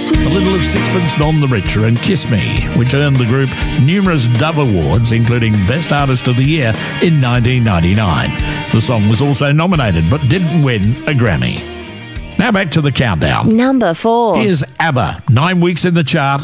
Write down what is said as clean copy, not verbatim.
A Little of Sixpence None the Richer and Kiss Me, which earned the group numerous Dove Awards, including Best Artist of the Year in 1999. The song was also nominated but didn't win a Grammy. Now back to the countdown. Number 4. Here's ABBA, 9 weeks in the chart